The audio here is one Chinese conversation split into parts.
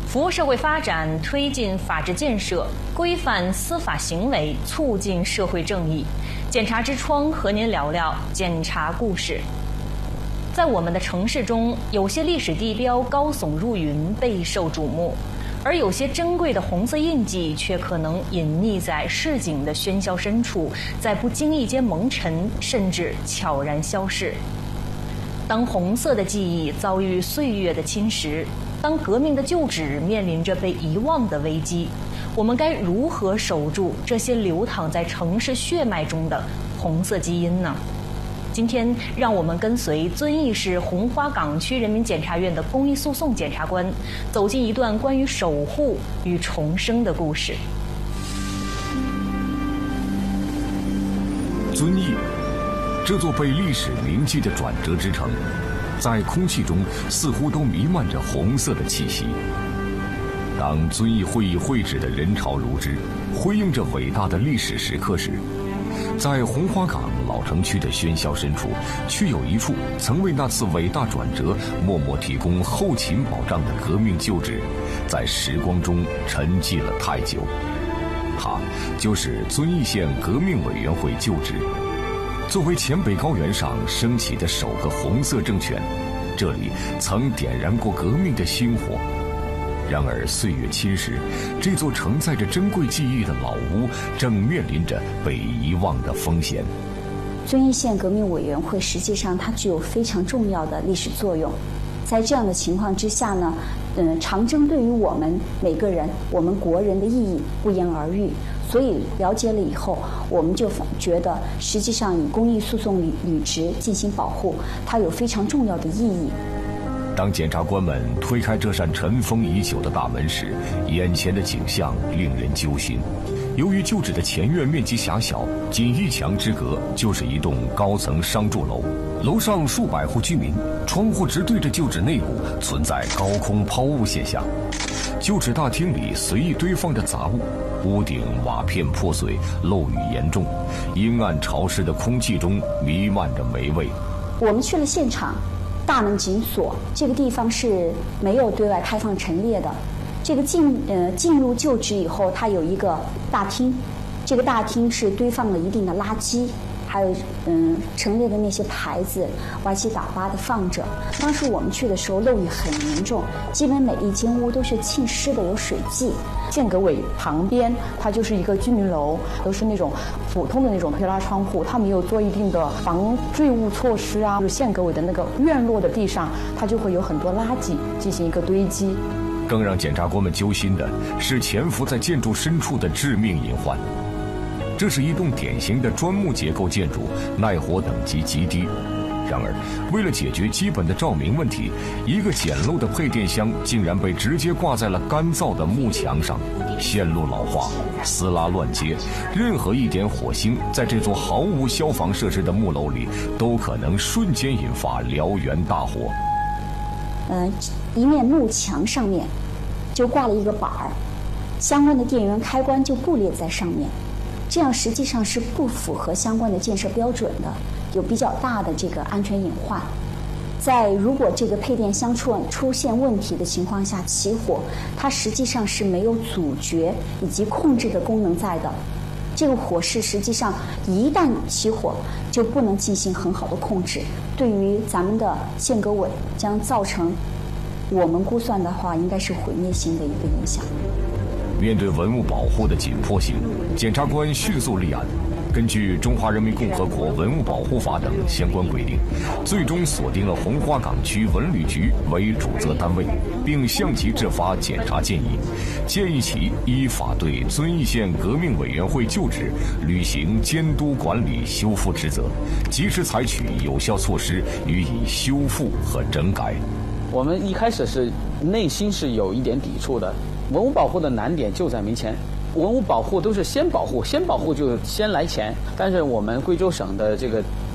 服务社会发展，推进法治建设，规范司法行为，促进社会正义。检察之窗和您聊聊检察故事。在我们的城市中，有些历史地标高耸入云，备受瞩目，而有些珍贵的红色印记却可能隐匿在市井的喧嚣深处，在不经意间蒙尘，甚至悄然消逝。当红色的记忆遭遇岁月的侵蚀，当革命的旧址面临着被遗忘的危机，我们该如何守住这些流淌在城市血脉中的红色基因呢？今天，让我们跟随遵义市红花岗区人民检察院的公益诉讼检察官，走进一段关于守护与重生的故事。 遵义，这座被历史铭记的转折之城，在空气中似乎都弥漫着红色的气息。当遵义会议会址的人潮如织，辉映着伟大的历史时刻时，在红花岗老城区的喧嚣深处，却有一处曾为那次伟大转折默默提供后勤保障的革命旧址，在时光中沉寂了太久。它就是遵义县革命委员会旧址。作为黔北高原上升起的首个红色政权，这里曾点燃过革命的星火。然而岁月侵蚀，这座承载着珍贵记忆的老屋正面临着被遗忘的风险。 遵义县革命委员会实际上它具有非常重要的历史作用。在这样的情况之下呢，长征对于我们每个人、我们国人的意义不言而喻。所以了解了以后，我们就觉得实际上以公益诉讼履职进行保护，它有非常重要的意义。 当检察官们推开这扇尘封已久的大门时，眼前的景象令人揪心。由于旧址的前院面积狭小，仅一墙之隔就是一栋高层商住楼，楼上数百户居民，窗户直对着旧址内部，存在高空抛物现象。旧址大厅里随意堆放着杂物，屋顶瓦片破碎，漏雨严重，阴暗潮湿的空气中弥漫着霉味。 我们去了现场，大门紧锁，这个地方是没有对外开放陈列的。这个进入旧址以后，它有一个大厅，这个大厅是堆放了一定的垃圾，还有陈列的那些牌子歪七倒八的放着。当时我们去的时候漏雨很严重，基本每一间屋都是浸湿的，有水迹。 县革委旁边它就是一个居民楼，都是那种普通的那种推拉窗户，它没有做一定的防坠物措施啊。就是县革委的那个院落的地上，它就会有很多垃圾进行一个堆积。 更让检察官们揪心的是潜伏在建筑深处的致命隐患。这是一栋典型的砖木结构建筑，耐火等级极低。然而，为了解决基本的照明问题，一个简陋的配电箱竟然被直接挂在了干燥的木墙上，线路老化，撕拉乱接，任何一点火星在这座毫无消防设施的木楼里，都可能瞬间引发燎原大火。 一面木墙上面就挂了一个板儿，相关的电源开关就布列在上面，这样实际上是不符合相关的建设标准的，有比较大的这个安全隐患。在如果这个配电箱出现问题的情况下起火，它实际上是没有阻绝以及控制的功能在的。这个火势实际上一旦起火就不能进行很好的控制，对于咱们的县革委将造成我们估算的话应该是毁灭性的一个影响。 面对文物保护的紧迫性，检察官迅速立案。根据《中华人民共和国文物保护法》等相关规定，最终锁定了红花岗区文旅局为主责单位，并向其制发检察建议，建议其依法对遵义县革命委员会旧址履行监督管理修复职责，及时采取有效措施予以修复和整改。 我们一开始是内心是有一点抵触的，文物保护的难点就在没钱。文物保护都是先保护就先来钱，但是我们贵州省的这个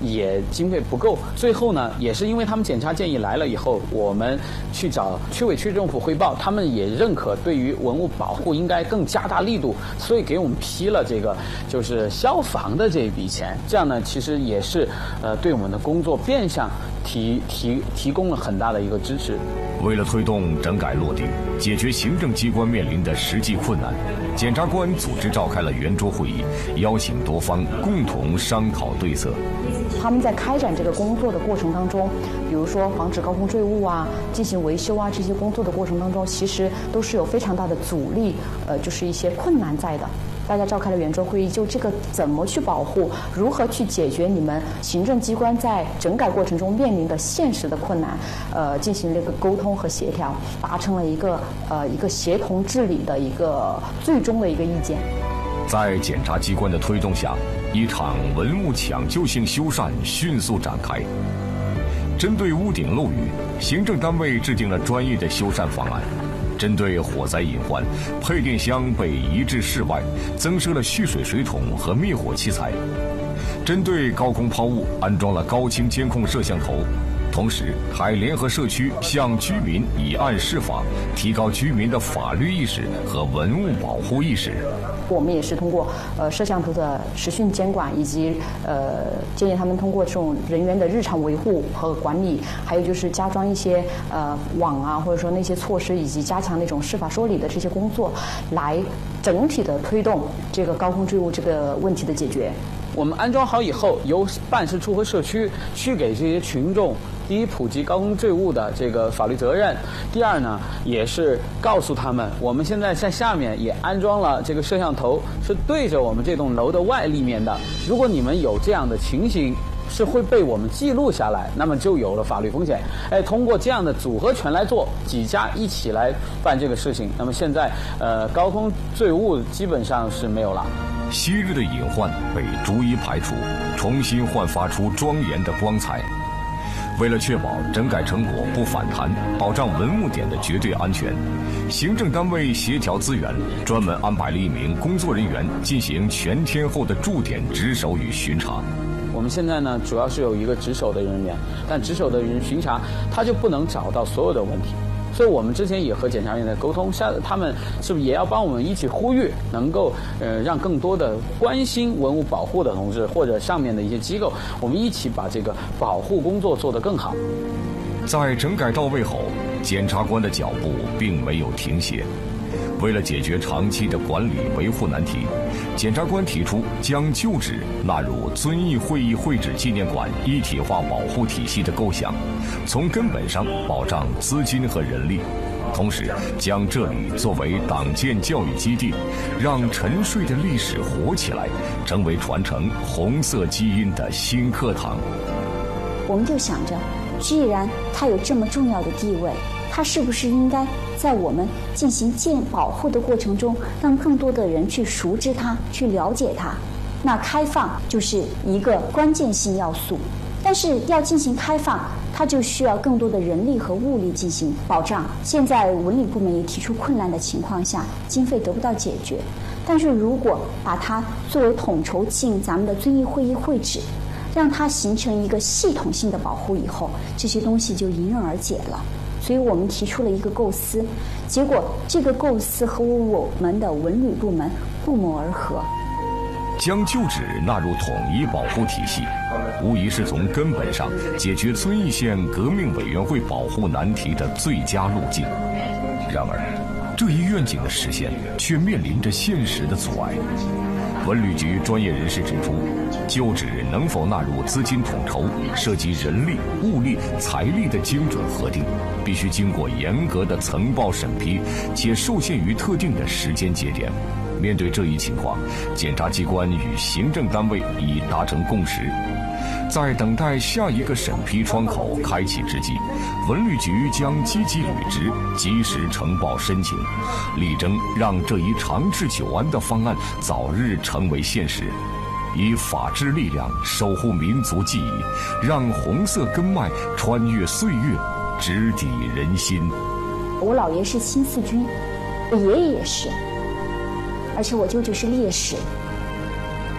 也经费不够。最后呢，也是因为他们检查建议来了以后，我们去找区委区政府汇报，他们也认可对于文物保护应该更加大力度，所以给我们批了这个就是消防的这一笔钱。这样呢，其实也是对我们的工作变相提供了很大的一个支持。 为了推动整改落地，解决行政机关面临的实际困难，检察官组织召开了圆桌会议，邀请多方共同商讨对策。 他们在开展这个工作的过程当中，比如说防止高空坠物啊、进行维修啊这些工作的过程当中，其实都是有非常大的阻力，就是一些困难在的。大家召开了圆桌会议，就这个怎么去保护，如何去解决你们行政机关在整改过程中面临的现实的困难，进行了一个沟通和协调，达成了一个协同治理的一个最终的一个意见。 在检察机关的推动下，一场文物抢救性修缮迅速展开。针对屋顶漏雨，行政单位制定了专业的修缮方案。针对火灾隐患，配电箱被移至室外，增设了蓄水水桶和灭火器材。针对高空抛物，安装了高清监控摄像头，同时还联合社区向居民以案释法，提高居民的法律意识和文物保护意识。 我们也是通过摄像头的实训监管，以及建议他们通过这种人员的日常维护和管理，还有就是加装一些网啊，或者说那些措施，以及加强那种释法说理的这些工作，来整体的推动这个高空坠物这个问题的解决。 我们安装好以后，由办事处和社区去给这些群众，第一普及高空坠物的这个法律责任，第二呢，也是告诉他们，我们现在在下面也安装了这个摄像头，是对着我们这栋楼的外立面的。如果你们有这样的情形，是会被我们记录下来，那么就有了法律风险。通过这样的组合拳来做，几家一起来办这个事情，那么现在高空坠物基本上是没有了。 昔日的隐患被逐一排除，重新焕发出庄严的光彩。为了确保整改成果不反弹，保障文物点的绝对安全，行政单位协调资源，专门安排了一名工作人员进行全天候的驻点值守与巡查。 我们现在呢，主要是有一个值守的人员，但值守的人巡查他就不能找到所有的问题。所以我们之前也和检察院在沟通，他们是不是也要帮我们一起呼吁，能够让更多的关心文物保护的同志或者上面的一些机构，我们一起把这个保护工作做得更好。 在整改到位后，检察官的脚步并没有停歇。为了解决长期的管理维护难题，检察官提出将旧址纳入遵义会议会址纪念馆一体化保护体系的构想，从根本上保障资金和人力，同时将这里作为党建教育基地，让沉睡的历史活起来，成为传承红色基因的新课堂。 我们就想着，既然它有这么重要的地位，它是不是应该在我们进行保护的过程中，让更多的人去熟知它，去了解它？那开放就是一个关键性要素。但是要进行开放，它就需要更多的人力和物力进行保障。现在文旅部门也提出困难的情况下，经费得不到解决。但是如果把它作为统筹进咱们的遵义会议会址，让它形成一个系统性的保护以后，这些东西就迎刃而解了。所以我们提出了一个构思，结果这个构思和我们的文旅部门不谋而合。 将旧址纳入统一保护体系，无疑是从根本上解决遵义县革命委员会保护难题的最佳路径。然而，这一愿景的实现却面临着现实的阻碍。文旅局专业人士指出，旧址能否纳入资金统筹，涉及人力、物力、财力的精准核定，必须经过严格的层报审批，且受限于特定的时间节点。面对这一情况，检察机关与行政单位已达成共识。在等待下一个审批窗口开启之际，文旅局将积极履职，及时呈报申请，力争让这一长治久安的方案早日成为现实，以法治力量守护民族记忆，让红色根脉穿越岁月，直抵人心。 我姥爷是新四军，我爷爷也是，而且我舅舅是烈士。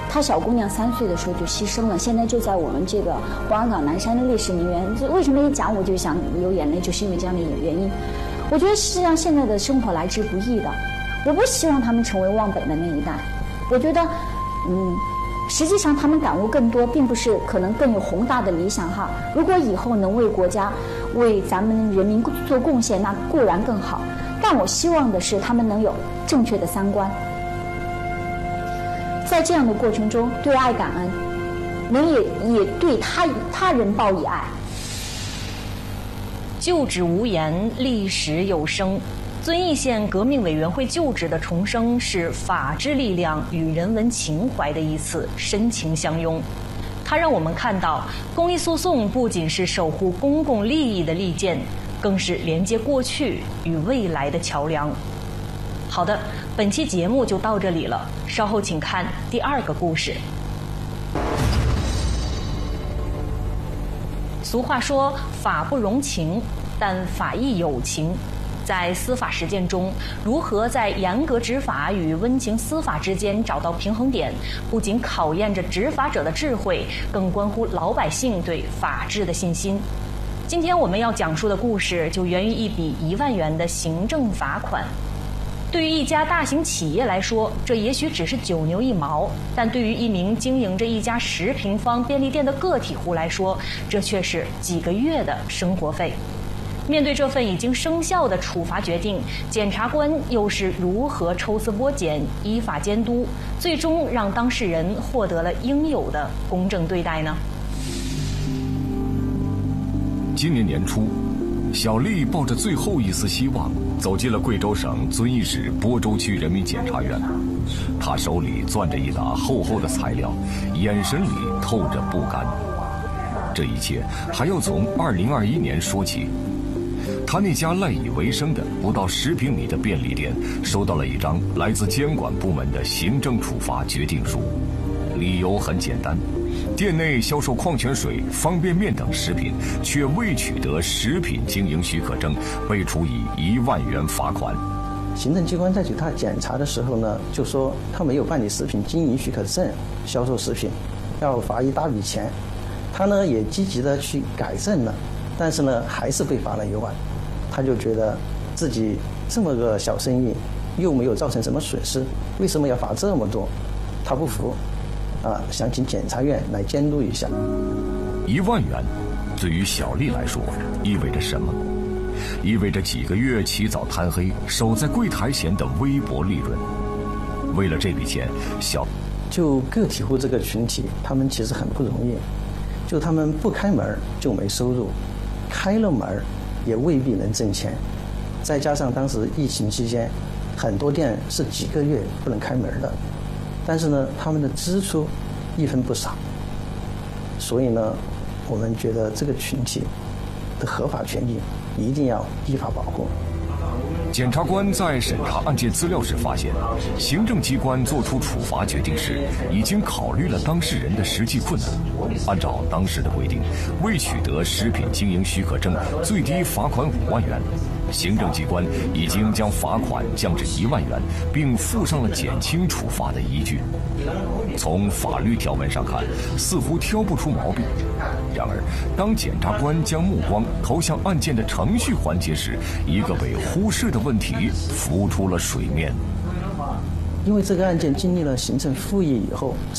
她小姑娘3岁的时候就牺牲了，现在就在我们这个黄冈岛南山的烈士陵园。为什么一讲我就想流眼泪，就是因为这样的原因。我觉得实际上现在的生活来之不易的，我不希望他们成为忘本的那一代。我觉得，实际上他们感悟更多，并不是可能更有宏大的理想哈。如果以后能为国家、为咱们人民做贡献，那固然更好。但我希望的是他们能有正确的三观，在这样的过程中对爱感恩，能也对他人报以爱。 旧址无言，历史有声。遵义县革命委员会旧址的重生，是法治力量与人文情怀的一次深情相拥。它让我们看到，公益诉讼不仅是守护公共利益的利剑，更是连接过去与未来的桥梁。好的，本期节目就到这里了，稍后请看第2个故事。俗话说，法不容情，但法亦有情。在司法实践中，如何在严格执法与温情司法之间找到平衡点，不仅考验着执法者的智慧，更关乎老百姓对法治的信心。今天我们要讲述的故事就源于一笔1万元的行政罚款。对于一家大型企业来说，这也许只是9牛1毛，但对于一名经营着一家10平方便利店的个体户来说，这却是几个月的生活费。面对这份已经生效的处罚决定，检察官又是如何抽丝剥茧、依法监督，最终让当事人获得了应有的公正对待呢？ 今年年初，小丽抱着最后一丝希望走进了贵州省遵义市播州区人民检察院。她手里攥着一沓厚厚的材料，眼神里透着不甘。这一切还要从2021年说起。他那家赖以为生的不到10平米的便利店收到了一张来自监管部门的行政处罚决定书，理由很简单，店内销售矿泉水、方便面等食品，却未取得食品经营许可证，被处以1万元罚款。 行政机关在对他检查的时候呢，就说他没有办理食品经营许可证销售食品，要罚一大笔钱。他呢也积极的去改正了，但是呢还是被罚了1万。他就觉得自己这么个小生意又没有造成什么损失，为什么要罚这么多？他不服，想请检察院来监督一下。 1万元对于小丽来说意味着什么？意味着几个月起早贪黑守在柜台前的微薄利润。为了这笔钱， 就个体户这个群体，他们其实很不容易，就他们不开门就没收入，开了门也未必能挣钱，再加上当时疫情期间，很多店是几个月不能开门的，但是呢，他们的支出一分不少，所以呢，我们觉得这个群体的合法权益一定要依法保护。 检察官在审查案件资料时发现，行政机关作出处罚决定时，已经考虑了当事人的实际困难。按照当时的规定，未取得食品经营许可证，最低罚款5万元。行政机关已经将罚款降至1万元，并附上了减轻处罚的依据。从法律条文上看，似乎挑不出毛病。然而，当检察官将目光投向案件的程序环节时，一个被忽视的问题浮出了水面。 因为这个案件经历了行政复议以后，